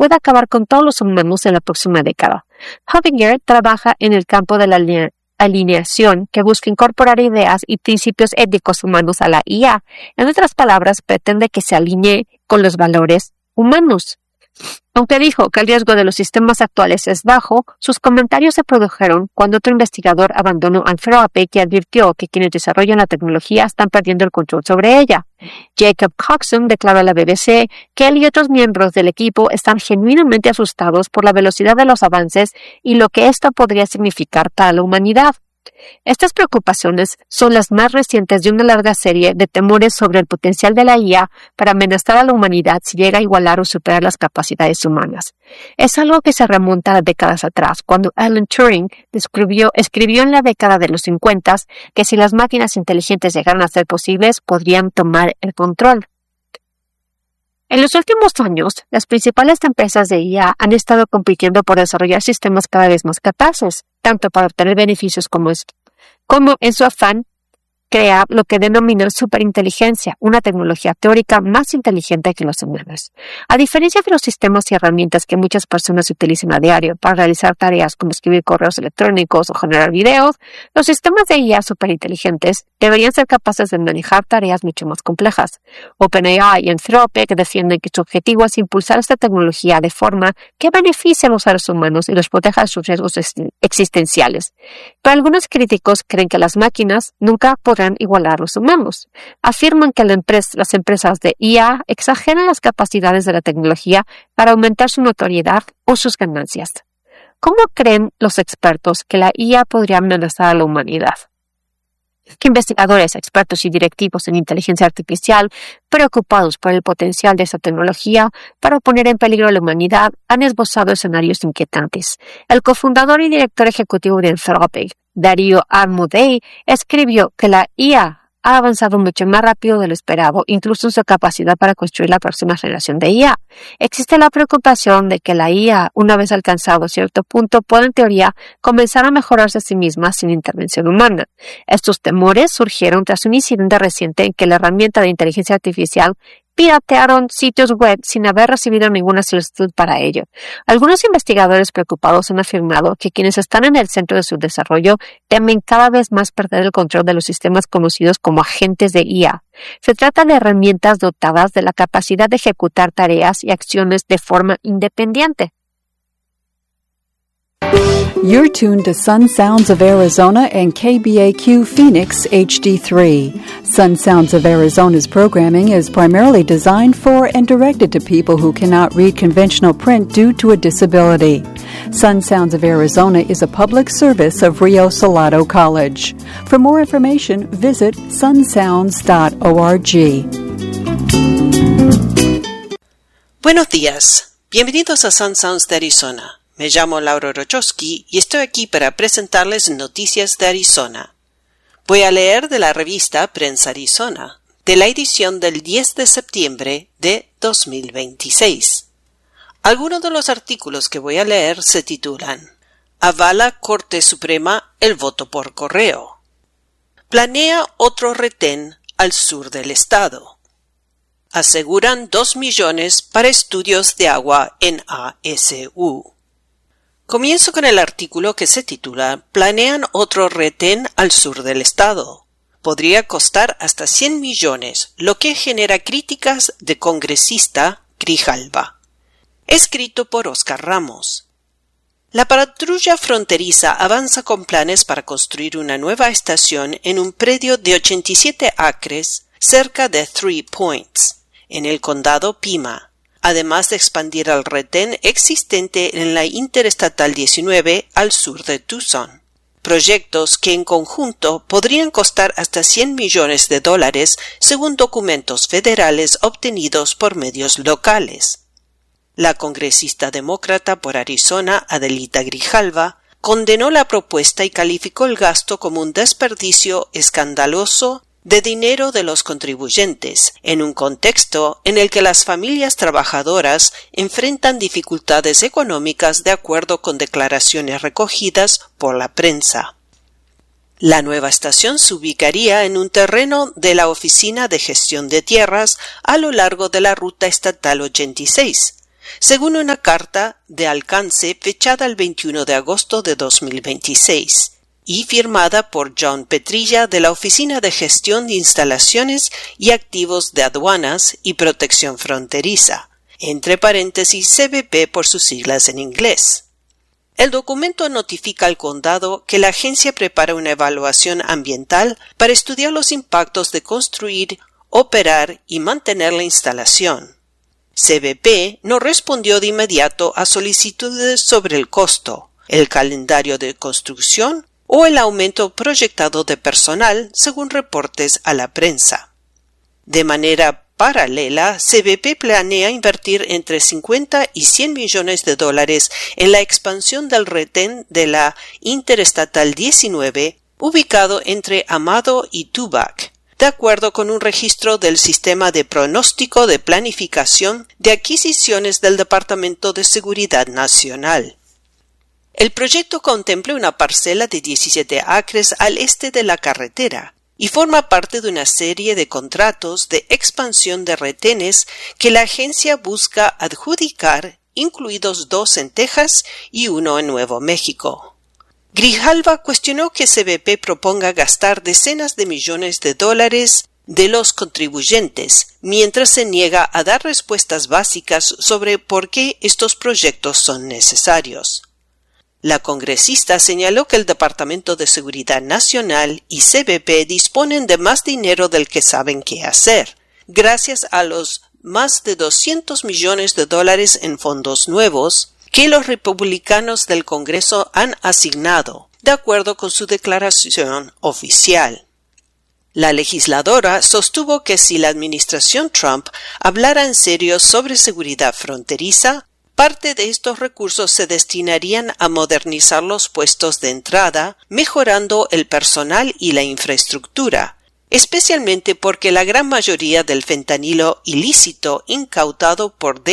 puede acabar con todos los humanos en la próxima década. Hovinger trabaja en el campo de la alineación que busca incorporar ideas y principios éticos humanos a la IA. En otras palabras, pretende que se alinee con los valores humanos. Aunque dijo que el riesgo de los sistemas actuales es bajo, sus comentarios se produjeron cuando otro investigador abandonó Anthropic y advirtió que quienes desarrollan la tecnología están perdiendo el control sobre ella. Jacob Coxon declaró a la BBC que él y otros miembros del equipo están genuinamente asustados por la velocidad de los avances y lo que esto podría significar para la humanidad. Estas preocupaciones son las más recientes de una larga serie de temores sobre el potencial de la IA para amenazar a la humanidad si llega a igualar o superar las capacidades humanas. Es algo que se remonta a décadas atrás, cuando Alan Turing escribió en la década de los 50 que si las máquinas inteligentes llegaran a ser posibles, podrían tomar el control. En los últimos años, las principales empresas de IA han estado compitiendo por desarrollar sistemas cada vez más capaces, tanto para obtener beneficios como en su afán crea lo que denomina superinteligencia, una tecnología teórica más inteligente que los humanos. A diferencia de los sistemas y herramientas que muchas personas utilizan a diario para realizar tareas como escribir correos electrónicos o generar videos, los sistemas de IA superinteligentes deberían ser capaces de manejar tareas mucho más complejas. OpenAI y Anthropic defienden que su objetivo es impulsar esta tecnología de forma que beneficie a los seres humanos y los proteja de sus riesgos existenciales. Pero algunos críticos creen que las máquinas nunca podrán igualar a los humanos. Afirman que las empresas de IA exageran las capacidades de la tecnología para aumentar su notoriedad o sus ganancias. ¿Cómo creen los expertos que la IA podría amenazar a la humanidad? Investigadores, expertos y directivos en inteligencia artificial, preocupados por el potencial de esta tecnología para poner en peligro a la humanidad, han esbozado escenarios inquietantes. El cofundador y director ejecutivo de Anthropic, Dario Amodei, escribió que la IA ha avanzado mucho más rápido de lo esperado, incluso en su capacidad para construir la próxima generación de IA. Existe la preocupación de que la IA, una vez alcanzado cierto punto, puede en teoría comenzar a mejorarse a sí misma sin intervención humana. Estos temores surgieron tras un incidente reciente en que la herramienta de inteligencia artificial piratearon sitios web sin haber recibido ninguna solicitud para ello. Algunos investigadores preocupados han afirmado que quienes están en el centro de su desarrollo temen cada vez más perder el control de los sistemas conocidos como agentes de IA. Se trata de herramientas dotadas de la capacidad de ejecutar tareas y acciones de forma independiente. You're tuned to Sun Sounds of Arizona and KBAQ Phoenix HD3. Sun Sounds of Arizona's programming is primarily designed for and directed to people who cannot read conventional print due to a disability. Sun Sounds of Arizona is a public service of Rio Salado College. For more information, visit sunsounds.org. Buenos días. Bienvenidos a Sun Sounds de Arizona. Me llamo Laura Rochowski y estoy aquí para presentarles noticias de Arizona. Voy a leer de la revista Prensa Arizona, de la edición del 10 de septiembre de 2026. Algunos de los artículos que voy a leer se titulan: Avala Corte Suprema el voto por correo. Planea otro retén al sur del estado. Aseguran 2 millones para estudios de agua en ASU. Comienzo con el artículo que se titula Planean otro retén al sur del estado. Podría costar hasta 100 millones, lo que genera críticas de congresista Grijalva. Escrito por Oscar Ramos. La patrulla fronteriza avanza con planes para construir una nueva estación en un predio de 87 acres cerca de Three Points, en el condado Pima, además de expandir el retén existente en la Interestatal 19 al sur de Tucson. Proyectos que en conjunto podrían costar hasta 100 millones de dólares según documentos federales obtenidos por medios locales. La congresista demócrata por Arizona, Adelita Grijalva, condenó la propuesta y calificó el gasto como un desperdicio escandaloso de dinero de los contribuyentes, en un contexto en el que las familias trabajadoras enfrentan dificultades económicas de acuerdo con declaraciones recogidas por la prensa. La nueva estación se ubicaría en un terreno de la Oficina de Gestión de Tierras a lo largo de la Ruta Estatal 86, según una carta de alcance fechada el 21 de agosto de 2026 y firmada por John Petrilla de la Oficina de Gestión de Instalaciones y Activos de Aduanas y Protección Fronteriza, entre paréntesis CBP por sus siglas en inglés. El documento notifica al condado que la agencia prepara una evaluación ambiental para estudiar los impactos de construir, operar y mantener la instalación. CBP no respondió de inmediato a solicitudes sobre el costo, el calendario de construcción o el aumento proyectado de personal, según reportes a la prensa. De manera paralela, CBP planea invertir entre 50 y 100 millones de dólares en la expansión del retén de la Interestatal 19, ubicado entre Amado y Tubac, de acuerdo con un registro del Sistema de Pronóstico de Planificación de Adquisiciones del Departamento de Seguridad Nacional. El proyecto contempla una parcela de 17 acres al este de la carretera y forma parte de una serie de contratos de expansión de retenes que la agencia busca adjudicar, incluidos 2 en Texas y 1 en Nuevo México. Grijalva cuestionó que CBP proponga gastar decenas de millones de dólares de los contribuyentes, mientras se niega a dar respuestas básicas sobre por qué estos proyectos son necesarios. La congresista señaló que el Departamento de Seguridad Nacional y CBP disponen de más dinero del que saben qué hacer, gracias a los más de 200 millones de dólares en fondos nuevos que los republicanos del Congreso han asignado, de acuerdo con su declaración oficial. La legisladora sostuvo que si la administración Trump hablara en serio sobre seguridad fronteriza, parte de estos recursos se destinarían a modernizar los puestos de entrada, mejorando el personal y la infraestructura, especialmente porque la gran mayoría del fentanilo ilícito incautado por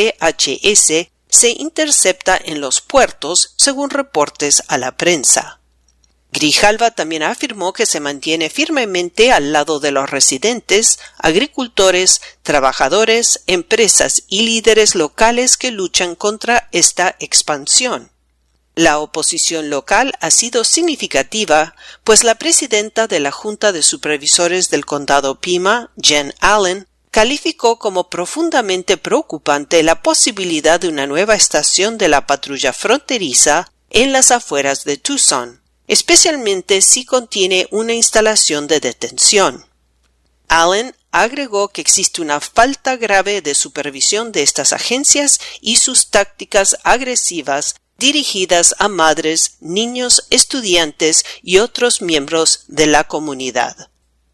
DHS se intercepta en los puertos, según reportes a la prensa. Grijalva también afirmó que se mantiene firmemente al lado de los residentes, agricultores, trabajadores, empresas y líderes locales que luchan contra esta expansión. La oposición local ha sido significativa, pues la presidenta de la Junta de Supervisores del Condado Pima, Jen Allen, calificó como profundamente preocupante la posibilidad de una nueva estación de la patrulla fronteriza en las afueras de Tucson, especialmente si contiene una instalación de detención. Allen agregó que existe una falta grave de supervisión de estas agencias y sus tácticas agresivas dirigidas a madres, niños, estudiantes y otros miembros de la comunidad.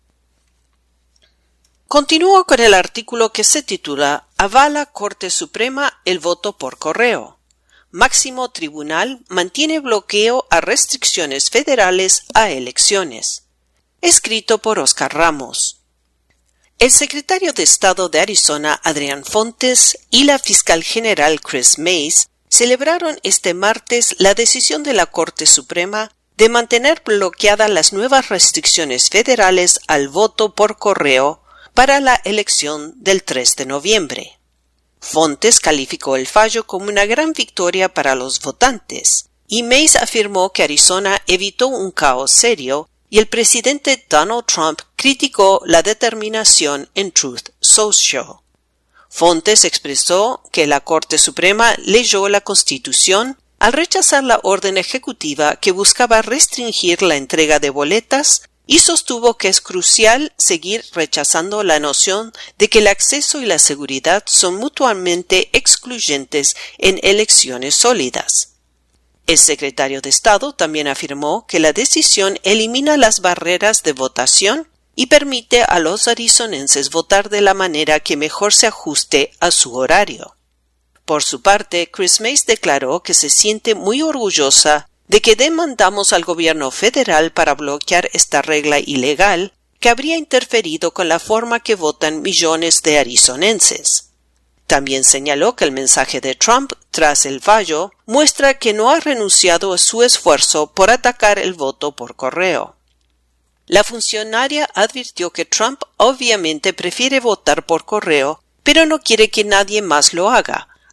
Continúo con el artículo que se titula «Avala Corte Suprema el voto por correo». Máximo Tribunal mantiene bloqueo a restricciones federales a elecciones. Escrito por Oscar Ramos. El secretario de Estado de Arizona, Adrián Fontes, y la fiscal general Chris Mays celebraron este martes la decisión de la Corte Suprema de mantener bloqueadas las nuevas restricciones federales al voto por correo para la elección del 3 de noviembre. Fontes calificó el fallo como una gran victoria para los votantes, y Mays afirmó que Arizona evitó un caos serio, y el presidente Donald Trump criticó la determinación en Truth Social. Fontes expresó que la Corte Suprema leyó la Constitución al rechazar la orden ejecutiva que buscaba restringir la entrega de boletas y sostuvo que es crucial seguir rechazando la noción de que el acceso y la seguridad son mutuamente excluyentes en elecciones sólidas. El secretario de Estado también afirmó que la decisión elimina las barreras de votación y permite a los arizonenses votar de la manera que mejor se ajuste a su horario. Por su parte, Chris Mays declaró que se siente muy orgullosa de que demandamos al gobierno federal para bloquear esta regla ilegal que habría interferido con la forma que votan millones de arizonenses. También señaló que el mensaje de Trump tras el fallo muestra que no ha renunciado a su esfuerzo por atacar el voto por correo. La funcionaria advirtió que Trump obviamente prefiere votar por correo, pero no quiere que nadie más lo haga,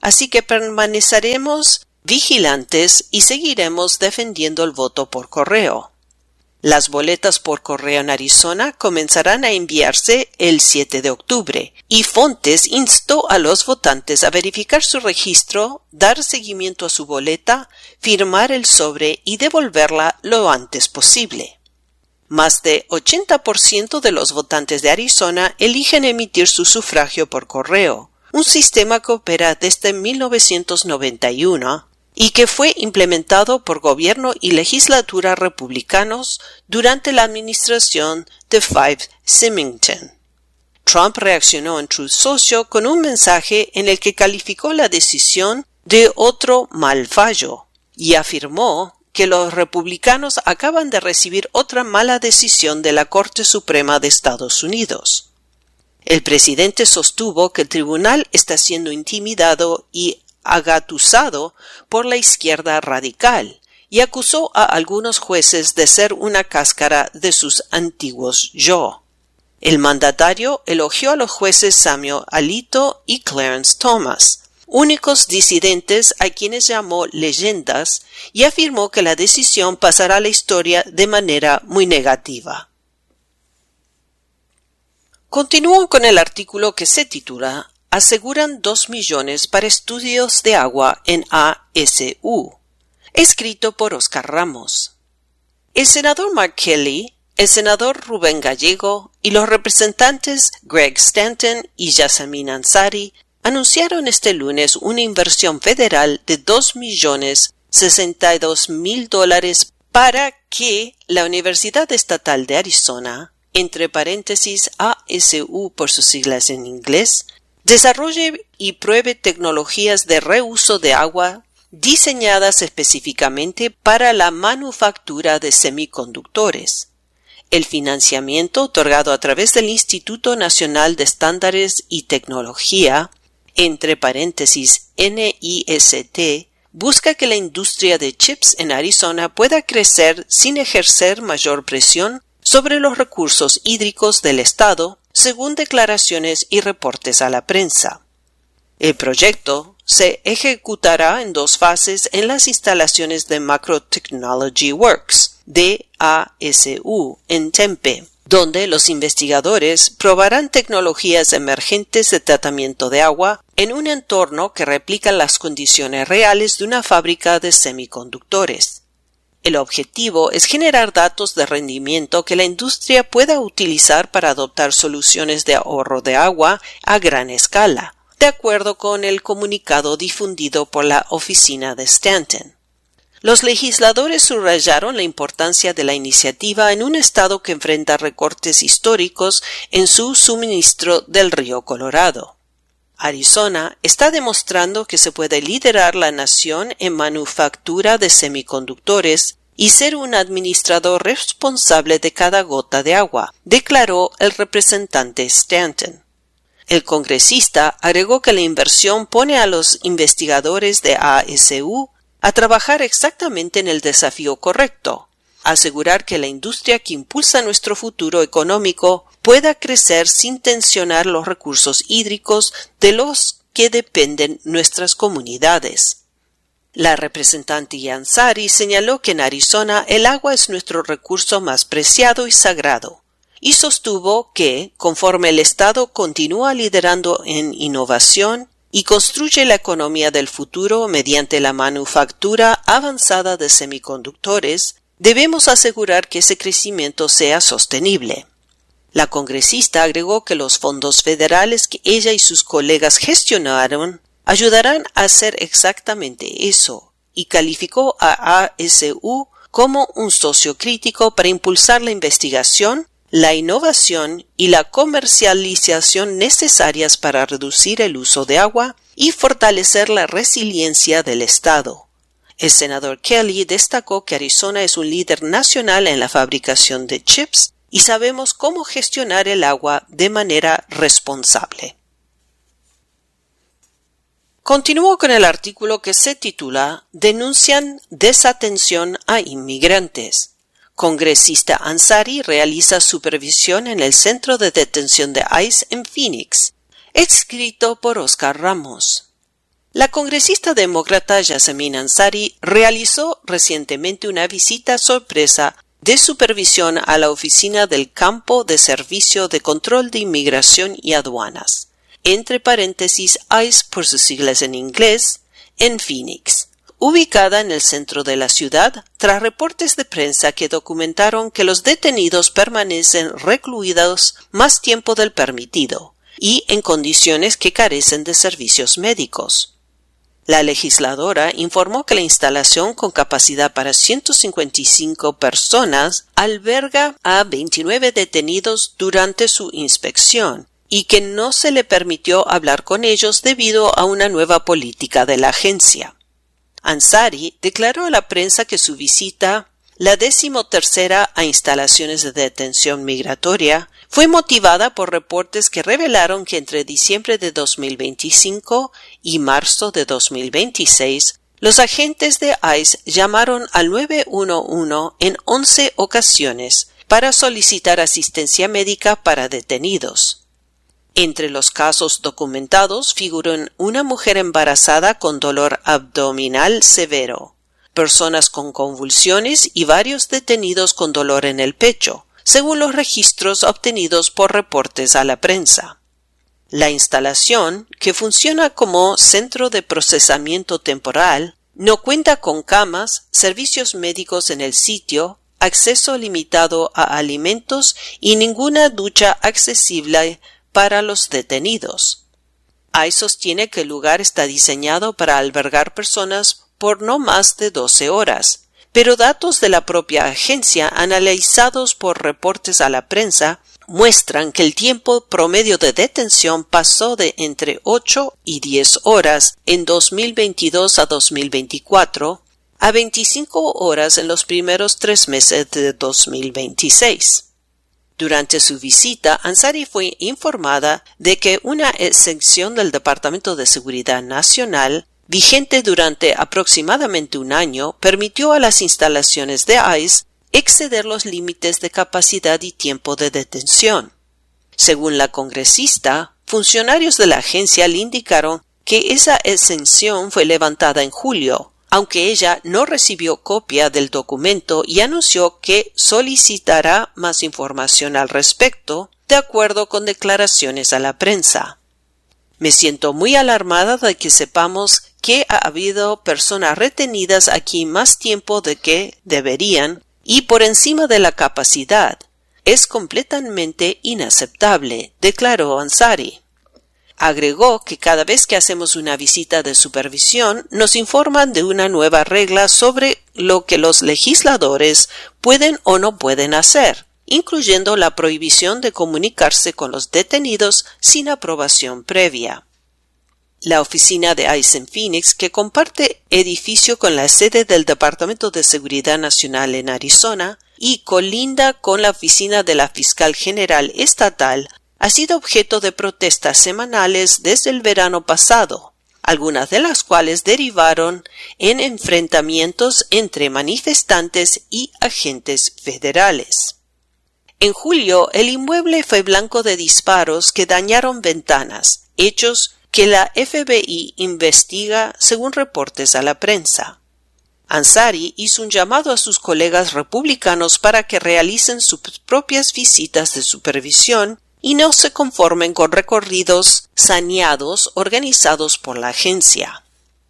así que permaneceremos vigilantes y seguiremos defendiendo el voto por correo. Las boletas por correo en Arizona comenzarán a enviarse el 7 de octubre, y Fontes instó a los votantes a verificar su registro, dar seguimiento a su boleta, firmar el sobre y devolverla lo antes posible. Más de 80% de los votantes de Arizona eligen emitir su sufragio por correo, un sistema que opera desde 1991 y que fue implementado por gobierno y legislatura republicanos durante la administración de Five Symington. Trump reaccionó en Truth Social con un mensaje en el que calificó la decisión de otro mal fallo y afirmó que los republicanos acaban de recibir otra mala decisión de la Corte Suprema de Estados Unidos. El presidente sostuvo que el tribunal está siendo intimidado y agatusado por la izquierda radical y acusó a algunos jueces de ser una cáscara de sus antiguos yo. El mandatario elogió a los jueces Samuel Alito y Clarence Thomas, únicos disidentes a quienes llamó leyendas, y afirmó que la decisión pasará a la historia de manera muy negativa. Continúo con el artículo que se titula Aseguran 2 millones para estudios de agua en ASU, escrito por Oscar Ramos. El senador Mark Kelly, el senador Rubén Gallego y los representantes Greg Stanton y Yasamin Ansari anunciaron este lunes una inversión federal de $2.062.000 para que la Universidad Estatal de Arizona, entre paréntesis ASU por sus siglas en inglés, desarrolle y pruebe tecnologías de reuso de agua diseñadas específicamente para la manufactura de semiconductores. El financiamiento otorgado a través del Instituto Nacional de Estándares y Tecnología, entre paréntesis NIST, busca que la industria de chips en Arizona pueda crecer sin ejercer mayor presión sobre los recursos hídricos del estado, según declaraciones y reportes a la prensa. El proyecto se ejecutará en 2 fases en las instalaciones de Macro Technology Works, DASU, en Tempe, donde los investigadores probarán tecnologías emergentes de tratamiento de agua en un entorno que replica las condiciones reales de una fábrica de semiconductores. El objetivo es generar datos de rendimiento que la industria pueda utilizar para adoptar soluciones de ahorro de agua a gran escala, de acuerdo con el comunicado difundido por la oficina de Stanton. Los legisladores subrayaron la importancia de la iniciativa en un estado que enfrenta recortes históricos en su suministro del río Colorado. Arizona está demostrando que se puede liderar la nación en manufactura de semiconductores y ser un administrador responsable de cada gota de agua, declaró el representante Stanton. El congresista agregó que la inversión pone a los investigadores de ASU a trabajar exactamente en el desafío correcto, asegurar que la industria que impulsa nuestro futuro económico pueda crecer sin tensionar los recursos hídricos de los que dependen nuestras comunidades. La representante Ansari señaló que en Arizona el agua es nuestro recurso más preciado y sagrado, y sostuvo que, conforme el Estado continúa liderando en innovación y construye la economía del futuro mediante la manufactura avanzada de semiconductores, debemos asegurar que ese crecimiento sea sostenible. La congresista agregó que los fondos federales que ella y sus colegas gestionaron ayudarán a hacer exactamente eso, y calificó a ASU como un socio crítico para impulsar la investigación, la innovación y la comercialización necesarias para reducir el uso de agua y fortalecer la resiliencia del Estado. El senador Kelly destacó que Arizona es un líder nacional en la fabricación de chips y sabemos cómo gestionar el agua de manera responsable. Continúo con el artículo que se titula Denuncian desatención a inmigrantes. Congresista Ansari realiza supervisión en el centro de detención de ICE en Phoenix, escrito por Oscar Ramos. La congresista demócrata Yasemin Ansari realizó recientemente una visita sorpresa de supervisión a la oficina del Campo de Servicio de Control de Inmigración y Aduanas, entre paréntesis ICE por sus siglas en inglés, en Phoenix, ubicada en el centro de la ciudad, tras reportes de prensa que documentaron que los detenidos permanecen recluidos más tiempo del permitido y en condiciones que carecen de servicios médicos. La legisladora informó que la instalación, con capacidad para 155 personas, alberga a 29 detenidos durante su inspección y que no se le permitió hablar con ellos debido a una nueva política de la agencia. Ansari declaró a la prensa que su visita, la 13ª a instalaciones de detención migratoria, fue motivada por reportes que revelaron que entre diciembre de 2025 y marzo de 2026, los agentes de ICE llamaron al 911 en 11 ocasiones para solicitar asistencia médica para detenidos. Entre los casos documentados figuran una mujer embarazada con dolor abdominal severo, personas con convulsiones y varios detenidos con dolor en el pecho, según los registros obtenidos por reportes a la prensa. La instalación, que funciona como centro de procesamiento temporal, no cuenta con camas, servicios médicos en el sitio, acceso limitado a alimentos y ninguna ducha accesible para los detenidos. ICE sostiene que el lugar está diseñado para albergar personas por no más de 12 horas, pero datos de la propia agencia, analizados por reportes a la prensa, muestran que el tiempo promedio de detención pasó de entre 8 y 10 horas en 2022 a 2024 a 25 horas en los primeros 3 meses de 2026. Durante su visita, Ansari fue informada de que una exención del Departamento de Seguridad Nacional, vigente durante aproximadamente un año, permitió a las instalaciones de ICE exceder los límites de capacidad y tiempo de detención. Según la congresista, funcionarios de la agencia le indicaron que esa exención fue levantada en julio, aunque ella no recibió copia del documento y anunció que solicitará más información al respecto, de acuerdo con declaraciones a la prensa. Me siento muy alarmada de que sepamos que ha habido personas retenidas aquí más tiempo de que deberían y por encima de la capacidad. Es completamente inaceptable, declaró Ansari. Agregó que cada vez que hacemos una visita de supervisión nos informan de una nueva regla sobre lo que los legisladores pueden o no pueden hacer, incluyendo la prohibición de comunicarse con los detenidos sin aprobación previa. La oficina de ICE en Phoenix, que comparte edificio con la sede del Departamento de Seguridad Nacional en Arizona y colinda con la oficina de la Fiscal General Estatal, ha sido objeto de protestas semanales desde el verano pasado, algunas de las cuales derivaron en enfrentamientos entre manifestantes y agentes federales. En julio, el inmueble fue blanco de disparos que dañaron ventanas, hechos que la FBI investiga según reportes a la prensa. Ansari hizo un llamado a sus colegas republicanos para que realicen sus propias visitas de supervisión y no se conformen con recorridos saneados organizados por la agencia.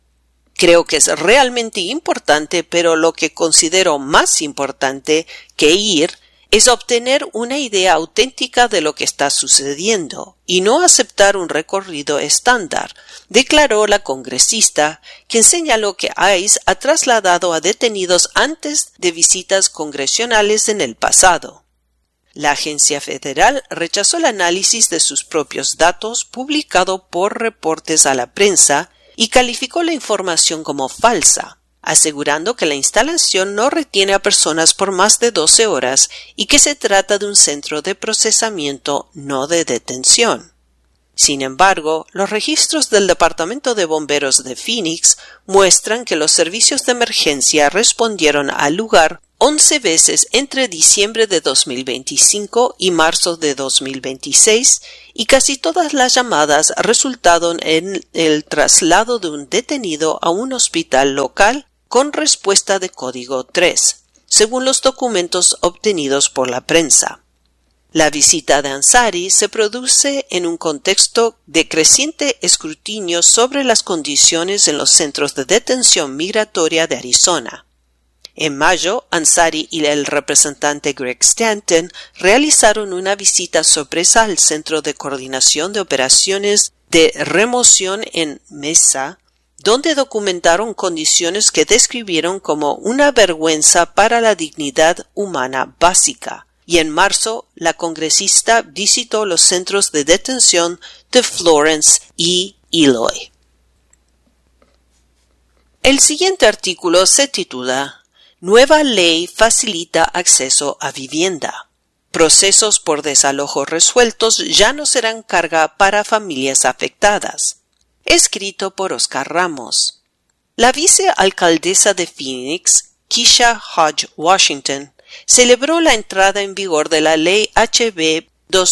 Creo que es realmente importante, pero lo que considero más importante que ir es obtener una idea auténtica de lo que está sucediendo y no aceptar un recorrido estándar, declaró la congresista, quien señaló que ICE ha trasladado a detenidos antes de visitas congresionales en el pasado. La agencia federal rechazó el análisis de sus propios datos publicado por reportes a la prensa y calificó la información como falsa, asegurando que la instalación no retiene a personas por más de 12 horas y que se trata de un centro de procesamiento, no de detención. Sin embargo, los registros del Departamento de Bomberos de Phoenix muestran que los servicios de emergencia respondieron al lugar 11 veces entre diciembre de 2025 y marzo de 2026 y casi todas las llamadas resultaron en el traslado de un detenido a un hospital local con respuesta de código 3, según los documentos obtenidos por la prensa. La visita de Ansari se produce en un contexto de creciente escrutinio sobre las condiciones en los centros de detención migratoria de Arizona. En mayo, Ansari y el representante Greg Stanton realizaron una visita sorpresa al Centro de Coordinación de Operaciones de Remoción en Mesa, donde documentaron condiciones que describieron como una vergüenza para la dignidad humana básica. Y en marzo, la congresista visitó los centros de detención de Florence y Eloy. El siguiente artículo se titula Nueva ley facilita acceso a vivienda. Procesos por desalojo resueltos ya no serán carga para familias afectadas. Escrito por Oscar Ramos. La vicealcaldesa de Phoenix, Keisha Hodge Washington, celebró la entrada en vigor de la Ley HB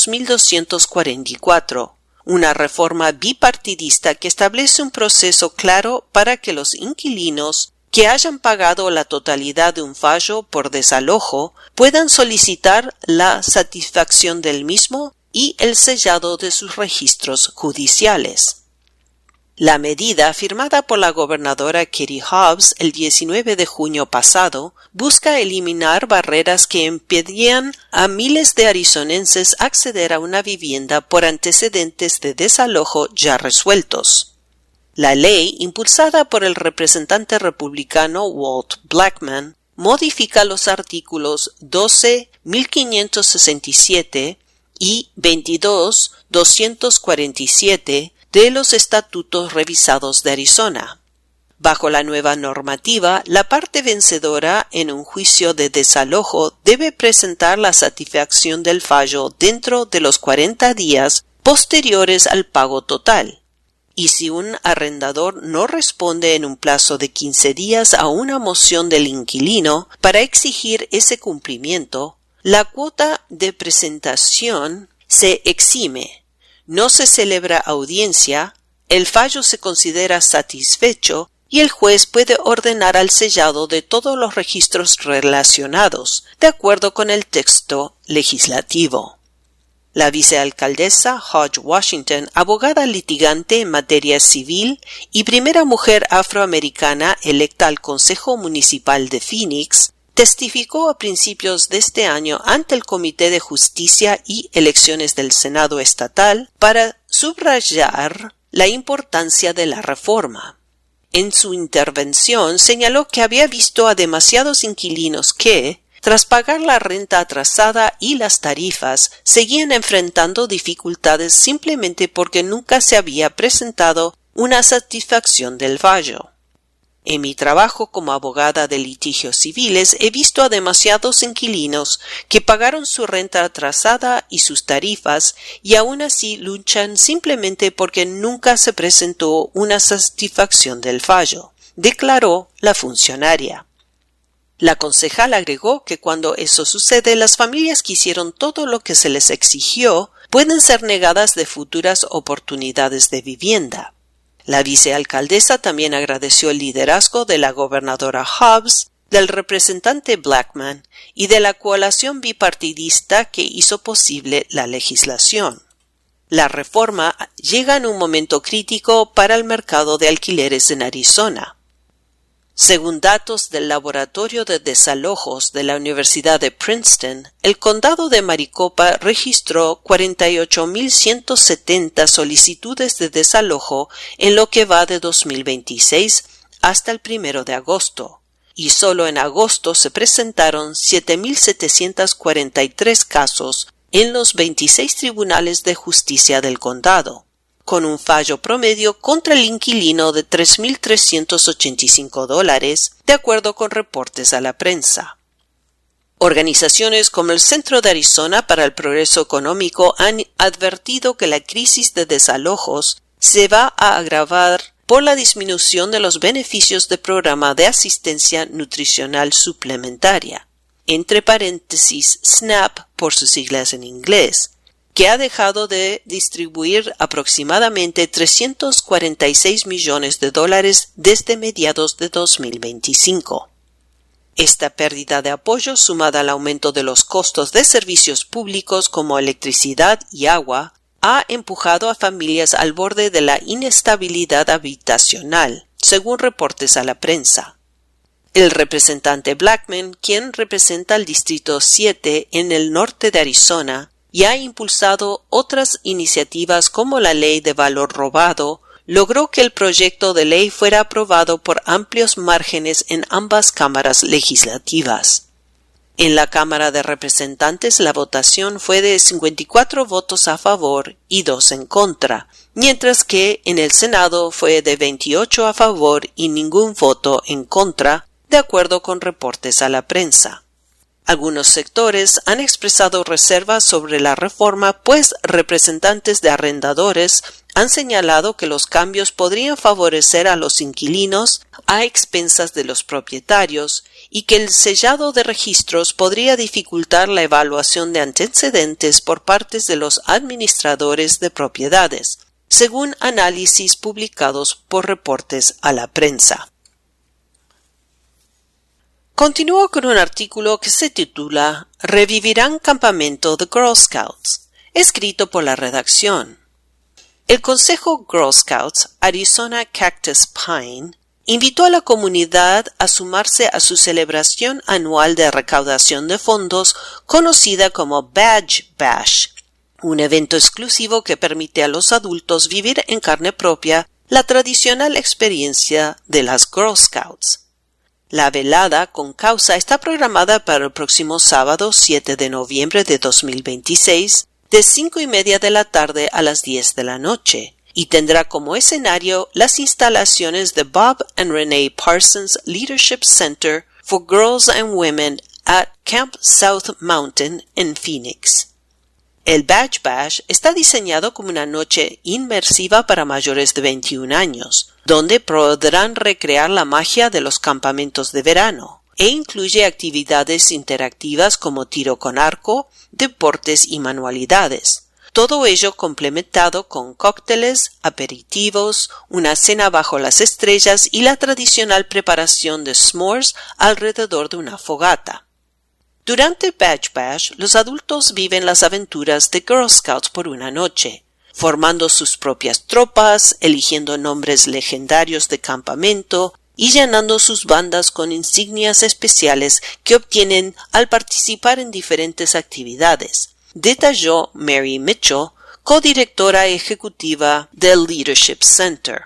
2244, una reforma bipartidista que establece un proceso claro para que los inquilinos que hayan pagado la totalidad de un fallo por desalojo puedan solicitar la satisfacción del mismo y el sellado de sus registros judiciales. La medida, firmada por la gobernadora Katie Hobbs el 19 de junio pasado, busca eliminar barreras que impedían a miles de arizonenses acceder a una vivienda por antecedentes de desalojo ya resueltos. La ley, impulsada por el representante republicano Walt Blackman, modifica los artículos 12.1567 y 22.247 de los estatutos revisados de Arizona. Bajo la nueva normativa, la parte vencedora en un juicio de desalojo debe presentar la satisfacción del fallo dentro de los 40 días posteriores al pago total. Y si un arrendador no responde en un plazo de 15 días a una moción del inquilino para exigir ese cumplimiento, la cuota de presentación se exime. No se celebra audiencia, el fallo se considera satisfecho y el juez puede ordenar el sellado de todos los registros relacionados, de acuerdo con el texto legislativo. La vicealcaldesa Hodge Washington, abogada litigante en materia civil y primera mujer afroamericana electa al Consejo Municipal de Phoenix, testificó a principios de este año ante el Comité de Justicia y Elecciones del Senado Estatal para subrayar la importancia de la reforma. En su intervención señaló que había visto a demasiados inquilinos que, tras pagar la renta atrasada y las tarifas, seguían enfrentando dificultades simplemente porque nunca se había presentado una satisfacción del fallo. En mi trabajo como abogada de litigios civiles he visto a demasiados inquilinos que pagaron su renta atrasada y sus tarifas y aún así luchan simplemente porque nunca se presentó una satisfacción del fallo, declaró la funcionaria. La concejal agregó que cuando eso sucede, las familias que hicieron todo lo que se les exigió pueden ser negadas de futuras oportunidades de vivienda. La vicealcaldesa también agradeció el liderazgo de la gobernadora Hobbs, del representante Blackman y de la coalición bipartidista que hizo posible la legislación. La reforma llega en un momento crítico para el mercado de alquileres en Arizona. Según datos del Laboratorio de Desalojos de la Universidad de Princeton, el condado de Maricopa registró 48.170 solicitudes de desalojo en lo que va de 2026 hasta el 1 de agosto, y solo en agosto se presentaron 7.743 casos en los 26 tribunales de justicia del condado, con un fallo promedio contra el inquilino de $3.385, de acuerdo con reportes a la prensa. Organizaciones como el Centro de Arizona para el Progreso Económico han advertido que la crisis de desalojos se va a agravar por la disminución de los beneficios del programa de asistencia nutricional suplementaria, entre paréntesis SNAP por sus siglas en inglés, que ha dejado de distribuir aproximadamente $346 millones desde mediados de 2025. Esta pérdida de apoyo, sumada al aumento de los costos de servicios públicos como electricidad y agua, ha empujado a familias al borde de la inestabilidad habitacional, según reportes a la prensa. El representante Blackman, quien representa el Distrito 7 en el norte de Arizona, y ha impulsado otras iniciativas como la Ley de Valor Robado, logró que el proyecto de ley fuera aprobado por amplios márgenes en ambas cámaras legislativas. En la Cámara de Representantes la votación fue de 54 votos a favor y 2 en contra, mientras que en el Senado fue de 28 a favor y ningún voto en contra, de acuerdo con reportes a la prensa. Algunos sectores han expresado reservas sobre la reforma, pues representantes de arrendadores han señalado que los cambios podrían favorecer a los inquilinos a expensas de los propietarios y que el sellado de registros podría dificultar la evaluación de antecedentes por parte de los administradores de propiedades, según análisis publicados por reportes a la prensa. Continúo con un artículo que se titula «Revivirán campamento de Girl Scouts», escrito por la redacción. El Consejo Girl Scouts Arizona Cactus Pine invitó a la comunidad a sumarse a su celebración anual de recaudación de fondos conocida como Badge Bash, un evento exclusivo que permite a los adultos vivir en carne propia la tradicional experiencia de las Girl Scouts. La velada con causa está programada para el próximo sábado 7 de noviembre de 2026 de 5:30 de la tarde a las 10 de la noche y tendrá como escenario las instalaciones de Bob and Renee Parsons Leadership Center for Girls and Women at Camp South Mountain en Phoenix. El Badge Bash está diseñado como una noche inmersiva para mayores de 21 años, donde podrán recrear la magia de los campamentos de verano, e incluye actividades interactivas como tiro con arco, deportes y manualidades. Todo ello complementado con cócteles, aperitivos, una cena bajo las estrellas y la tradicional preparación de s'mores alrededor de una fogata. Durante Badge Bash, los adultos viven las aventuras de Girl Scouts por una noche, formando sus propias tropas, eligiendo nombres legendarios de campamento y llenando sus bandas con insignias especiales que obtienen al participar en diferentes actividades, detalló Mary Mitchell, codirectora ejecutiva del Leadership Center.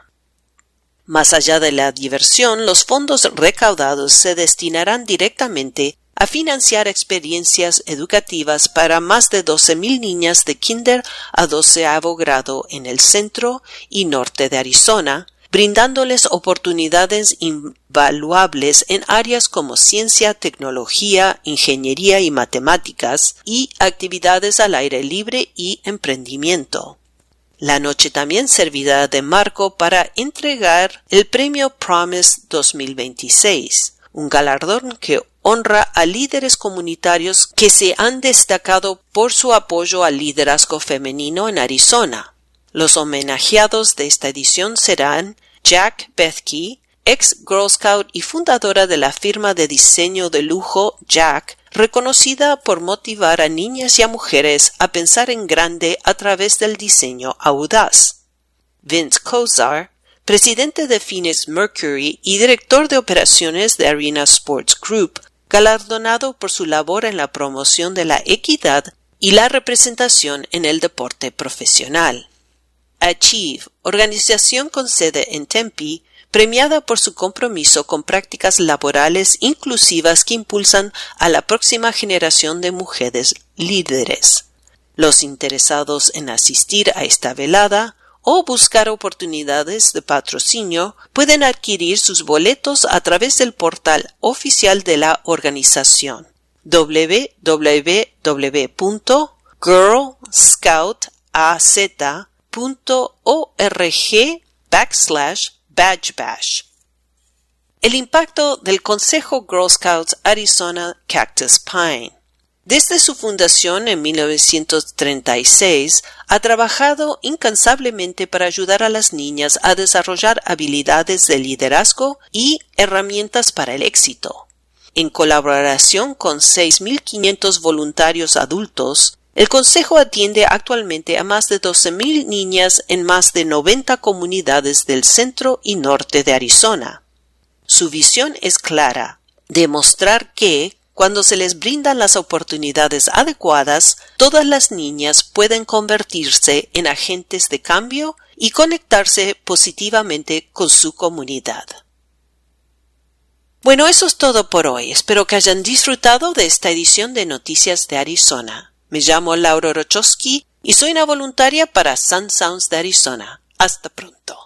Más allá de la diversión, los fondos recaudados se destinarán directamente a financiar experiencias educativas para más de 12,000 niñas de kinder a 12º grado en el centro y norte de Arizona, brindándoles oportunidades invaluables en áreas como ciencia, tecnología, ingeniería y matemáticas, y actividades al aire libre y emprendimiento. La noche también servirá de marco para entregar el Premio Promise 2026, un galardón que honra a líderes comunitarios que se han destacado por su apoyo al liderazgo femenino en Arizona. Los homenajeados de esta edición serán Jack Bethke, ex Girl Scout y fundadora de la firma de diseño de lujo Jack, reconocida por motivar a niñas y a mujeres a pensar en grande a través del diseño audaz. Vince Kozar, presidente de Phoenix Mercury y director de operaciones de Arena Sports Group, galardonado por su labor en la promoción de la equidad y la representación en el deporte profesional. Achieve, organización con sede en Tempe, premiada por su compromiso con prácticas laborales inclusivas que impulsan a la próxima generación de mujeres líderes. Los interesados en asistir a esta velada o buscar oportunidades de patrocinio pueden adquirir sus boletos a través del portal oficial de la organización www.girlscoutaz.org/badgebash. El impacto del Consejo Girl Scouts Arizona Cactus Pine. Desde su fundación en 1936, ha trabajado incansablemente para ayudar a las niñas a desarrollar habilidades de liderazgo y herramientas para el éxito. En colaboración con 6.500 voluntarios adultos, el Consejo atiende actualmente a más de 12.000 niñas en más de 90 comunidades del centro y norte de Arizona. Su visión es clara: demostrar que, cuando se les brindan las oportunidades adecuadas, todas las niñas pueden convertirse en agentes de cambio y conectarse positivamente con su comunidad. Bueno, eso es todo por hoy. Espero que hayan disfrutado de esta edición de Noticias de Arizona. Me llamo Laura Rochowski y soy una voluntaria para Sun Sounds de Arizona. Hasta pronto.